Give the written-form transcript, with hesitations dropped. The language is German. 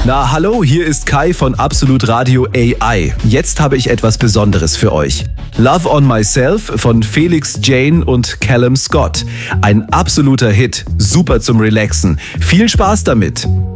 Na hallo, hier ist Kai von Absolut Radio AI. Jetzt habe ich etwas Besonderes für euch. Love on Myself von Felix Jane und Callum Scott. Ein absoluter Hit, super zum Relaxen. Viel Spaß damit!